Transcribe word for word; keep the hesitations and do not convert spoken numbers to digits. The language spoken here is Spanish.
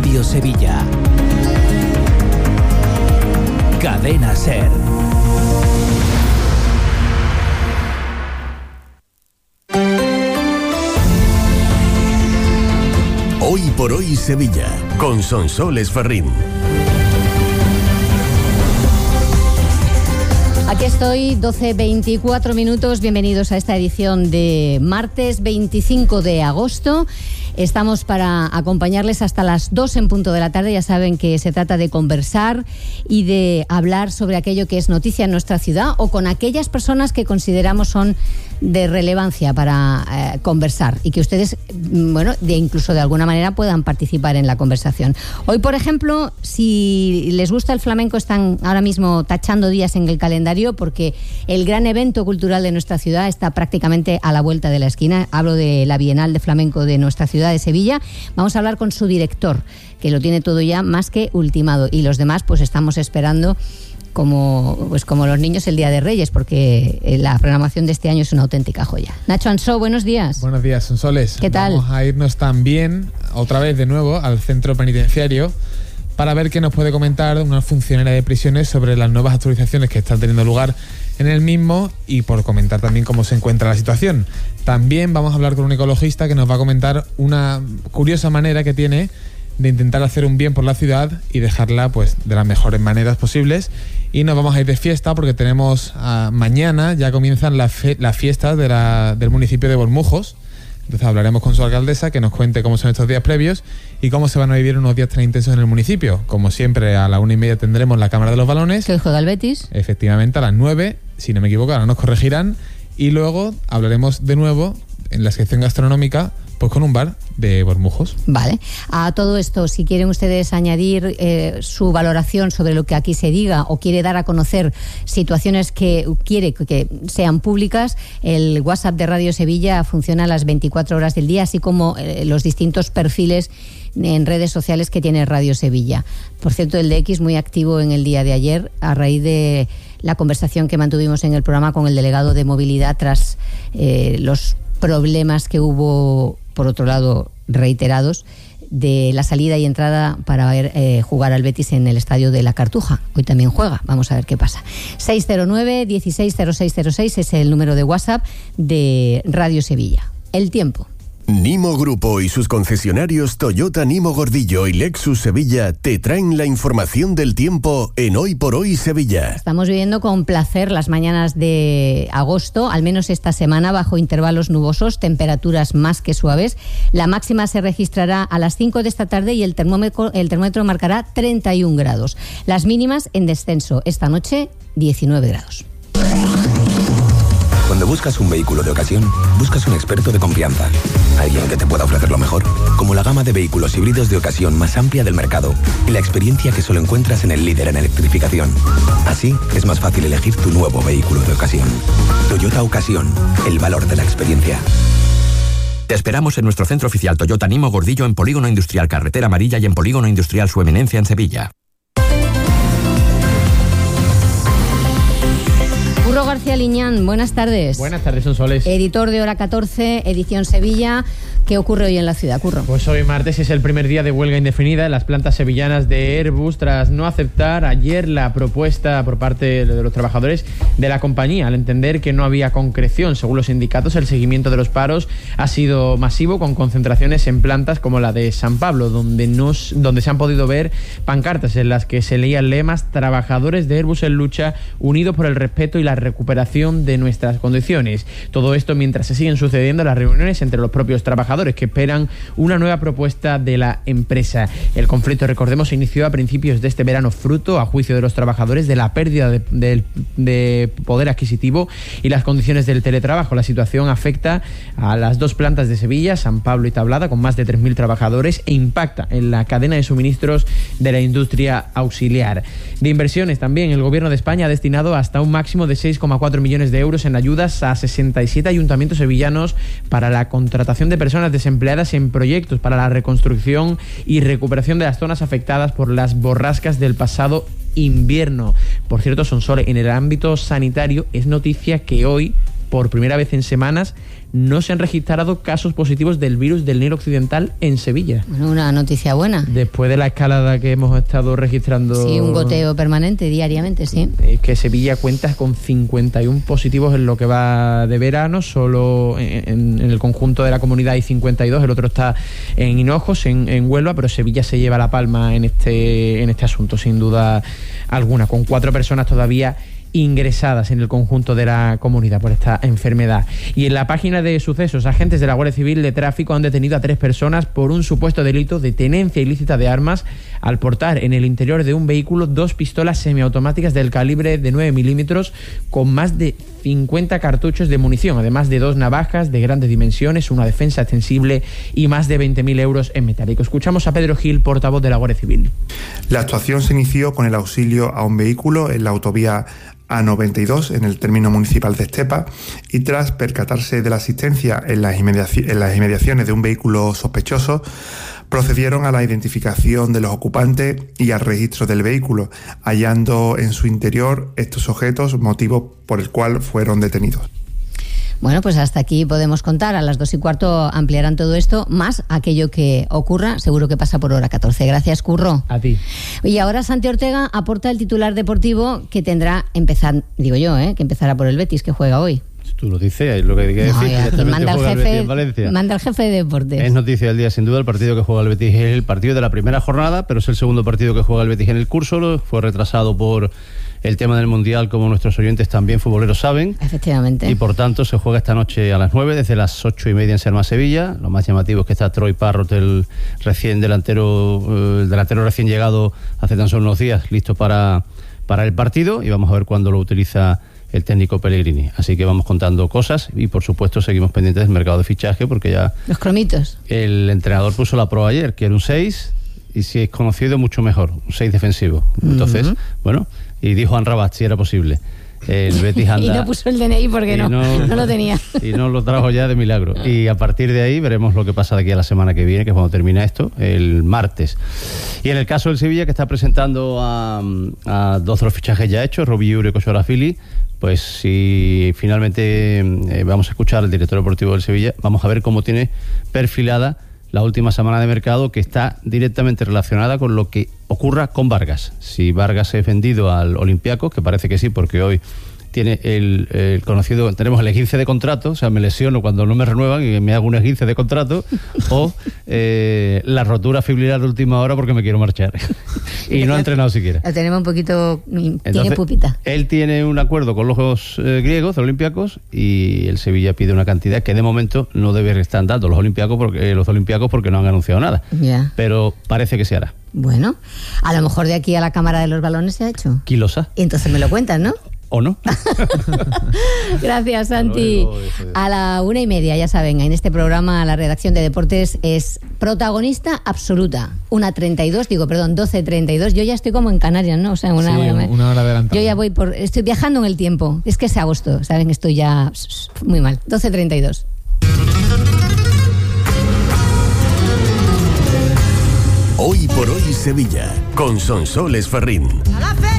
Radio Sevilla. Cadena SER. Hoy por hoy Sevilla, con Sonsoles Ferrín. Aquí estoy, doce veinticuatro minutos. Bienvenidos a esta edición de martes veinticinco de agosto. Estamos para acompañarles hasta las dos en punto de la tarde. Ya saben que se trata de conversar y de hablar sobre aquello que es noticia en nuestra ciudad o con aquellas personas que consideramos son de relevancia para eh, conversar y que ustedes, bueno, de incluso de alguna manera puedan participar en la conversación. Hoy, por ejemplo, si les gusta el flamenco, están ahora mismo tachando días en el calendario porque el gran evento cultural de nuestra ciudad está prácticamente a la vuelta de la esquina. Hablo de la Bienal de Flamenco de nuestra ciudad de Sevilla. Vamos a hablar con su director, que lo tiene todo ya más que ultimado, y los demás pues estamos esperando como pues como los niños el Día de Reyes, porque la programación de este año es una auténtica joya. Nacho Ansó, buenos días. Buenos días, Sonsoles. ¿Qué tal? Vamos a irnos también, otra vez de nuevo, al centro penitenciario para ver qué nos puede comentar una funcionaria de prisiones sobre las nuevas actualizaciones que están teniendo lugar en el mismo y por comentar también cómo se encuentra la situación. También vamos a hablar con un ecologista que nos va a comentar una curiosa manera que tiene de intentar hacer un bien por la ciudad y dejarla pues de las mejores maneras posibles. Y nos vamos a ir de fiesta porque tenemos uh, mañana ya comienzan las fe- las fiestas de la, del municipio de Bormujos. Entonces hablaremos con su alcaldesa que nos cuente cómo son estos días previos y cómo se van a vivir unos días tan intensos en el municipio. Como siempre, a la una y media tendremos la Cámara de los Balones. ¿Que juega el Betis? Efectivamente, a las nueve, si no me equivoco, ahora nos corregirán. Y luego hablaremos de nuevo en la sección gastronómica pues con un bar de Bormujos. Vale. A todo esto, si quieren ustedes añadir eh, su valoración sobre lo que aquí se diga o quiere dar a conocer situaciones que quiere que sean públicas, el WhatsApp de Radio Sevilla funciona a las veinticuatro horas del día, así como eh, los distintos perfiles en redes sociales que tiene Radio Sevilla. Por cierto, el de X muy activo en el día de ayer a raíz de la conversación que mantuvimos en el programa con el delegado de movilidad tras eh, los problemas que hubo, por otro lado, reiterados, de la salida y entrada para ver eh, jugar al Betis en el estadio de La Cartuja. Hoy también juega, vamos a ver qué pasa. seis cero nueve, dieciséis cero seis cero seis es el número de WhatsApp de Radio Sevilla. El tiempo. Nimo Grupo y sus concesionarios Toyota Nimo Gordillo y Lexus Sevilla te traen la información del tiempo en Hoy por Hoy Sevilla. Estamos viviendo con placer las mañanas de agosto, al menos esta semana, bajo intervalos nubosos, temperaturas más que suaves. La máxima se registrará a las cinco de esta tarde y el termómetro, el termómetro marcará treinta y un grados. Las mínimas en descenso, esta noche diecinueve grados. Cuando buscas un vehículo de ocasión, buscas un experto de confianza. Alguien que te pueda ofrecer lo mejor, como la gama de vehículos híbridos de ocasión más amplia del mercado y la experiencia que solo encuentras en el líder en electrificación. Así, es más fácil elegir tu nuevo vehículo de ocasión. Toyota Ocasión, el valor de la experiencia. Te esperamos en nuestro centro oficial Toyota Nimo Gordillo en Polígono Industrial Carretera Amarilla y en Polígono Industrial Su Eminencia en Sevilla. Curro García Liñán, buenas tardes. Buenas tardes, Sonsoles. Editor de Hora catorce, Edición Sevilla. ¿Qué ocurre hoy en la ciudad, Curro? Pues hoy martes es el primer día de huelga indefinida en las plantas sevillanas de Airbus tras no aceptar ayer la propuesta por parte de los trabajadores de la compañía, al entender que no había concreción. Según los sindicatos, el seguimiento de los paros ha sido masivo, con concentraciones en plantas como la de San Pablo, donde, nos, donde se han podido ver pancartas en las que se leían lemas: trabajadores de Airbus en lucha, unidos por el respeto y la recuperación de nuestras condiciones. Todo esto mientras se siguen sucediendo las reuniones entre los propios trabajadores que esperan una nueva propuesta de la empresa. El conflicto, recordemos, se inició a principios de este verano, fruto, a juicio de los trabajadores, de la pérdida de, de, de poder adquisitivo y las condiciones del teletrabajo. La situación afecta a las dos plantas de Sevilla, San Pablo y Tablada, con más de tres mil trabajadores, e impacta en la cadena de suministros de la industria auxiliar. De inversiones también, el Gobierno de España ha destinado hasta un máximo de seis coma cuatro millones de euros en ayudas a sesenta y siete ayuntamientos sevillanos para la contratación de personas desempleadas en proyectos para la reconstrucción y recuperación de las zonas afectadas por las borrascas del pasado invierno. Por cierto, Sonsoles, en el ámbito sanitario es noticia que hoy por primera vez en semanas, no se han registrado casos positivos del virus del Nilo Occidental en Sevilla. Bueno, una noticia buena. Después de la escalada que hemos estado registrando... Sí, un goteo permanente diariamente, sí. Es que Sevilla cuenta con cincuenta y uno positivos en lo que va de verano, solo en, en el conjunto de la comunidad hay cincuenta y dos, el otro está en Hinojos, en, en Huelva, pero Sevilla se lleva la palma en este, en este asunto, sin duda alguna, con cuatro personas todavía ingresadas en el conjunto de la comunidad por esta enfermedad. Y en la página de sucesos, agentes de la Guardia Civil de Tráfico han detenido a tres personas por un supuesto delito de tenencia ilícita de armas al portar en el interior de un vehículo dos pistolas semiautomáticas del calibre de nueve milímetros con más de cincuenta cartuchos de munición, además de dos navajas de grandes dimensiones, una defensa extensible y más de veinte mil euros en metálico. Escuchamos a Pedro Gil, portavoz de la Guardia Civil. La actuación se inició con el auxilio a un vehículo en la autovía A noventa y dos en el término municipal de Estepa, y tras percatarse de la asistencia en las, inmediaci- en las inmediaciones de un vehículo sospechoso, procedieron a la identificación de los ocupantes y al registro del vehículo, hallando en su interior estos objetos, motivo por el cual fueron detenidos. Bueno, pues hasta aquí podemos contar. A las dos y cuarto ampliarán todo esto, más aquello que ocurra, seguro que pasa por hora catorce. Gracias, Curro. A ti. Y ahora Santi Ortega aporta el titular deportivo que tendrá, empezar, digo yo, ¿eh? que empezará por el Betis, que juega hoy. Tú lo dices, es lo que hay que decir. No, ya, manda, el juega jefe, el Betis en Valencia. manda el jefe de deportes. Es noticia del día, sin duda. El partido que juega el Betis es el partido de la primera jornada, pero es el segundo partido que juega el Betis en el curso. Fue retrasado por el tema del Mundial, como nuestros oyentes también futboleros saben. Efectivamente. Y por tanto se juega esta noche a las nueve, desde las ocho y media en Serma, Sevilla. Lo más llamativo es que está Troy Parrott, el recién delantero, el delantero recién llegado hace tan solo unos días, listo para, para el partido, y vamos a ver cuándo lo utiliza el técnico Pellegrini. Así que vamos contando cosas y por supuesto seguimos pendientes del mercado de fichaje, porque ya los cromitos. El entrenador puso la prueba ayer, que era un seis, y si es conocido mucho mejor, un seis defensivo. Entonces, uh-huh. bueno, y dijo Anrabat si era posible. El Betis anda... y no puso el D N I porque no, no, no lo tenía. Y no lo trajo ya de milagro. Y a partir de ahí veremos lo que pasa de aquí a la semana que viene, que es cuando termina esto, el martes. Y en el caso del Sevilla, que está presentando a, a dos de los fichajes ya hechos, Robillo y Koshorafili, pues si finalmente eh, vamos a escuchar al director deportivo del Sevilla, vamos a ver cómo tiene perfilada la última semana de mercado, que está directamente relacionada con lo que ocurra con Vargas. Si Vargas es vendido al Olympiacos, que parece que sí, porque hoy tiene el, el conocido, tenemos el esguince de contrato, o sea, me lesiono cuando no me renuevan y me hago un esguince de contrato, o eh, la rotura fibrilar de última hora porque me quiero marchar. Y no ha entrenado siquiera. Lo tenemos un poquito, tiene Entonces, pupita. Él tiene un acuerdo con los eh, griegos, de Olympiacos, y el Sevilla pide una cantidad que de momento no debe estar dando los Olympiacos porque, eh, los Olympiacos porque no han anunciado nada. Yeah. Pero parece que se hará. Bueno, a lo mejor de aquí a la cámara de los balones se ha hecho. Quilosa. Y entonces me lo cuentas, ¿no? ¿O no? Gracias, Santi. A la una y media, ya saben, en este programa la redacción de deportes es protagonista absoluta. Una treinta y dos, digo, perdón, doce treinta y dos. Yo ya estoy como en Canarias, ¿no? O sea, una, sí, una, una hora adelantada. Yo ya voy por... Estoy viajando en el tiempo. Es que es agosto, ¿saben? Estoy ya muy mal. doce treinta y dos. Hoy por hoy Sevilla, con Sonsoles Ferrín. ¡A la fe!